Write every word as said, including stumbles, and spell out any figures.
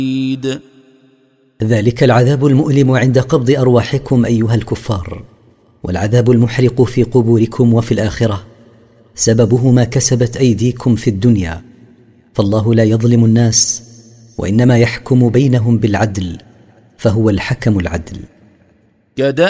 ذلك العذاب المؤلم عند قبض أرواحكم أيها الكفار، والعذاب المحرق في قبوركم وفي الآخرة سببه ما كسبت أيديكم في الدنيا، فالله لا يظلم الناس وإنما يحكم بينهم بالعدل، فهو الحكم العدل. كدأب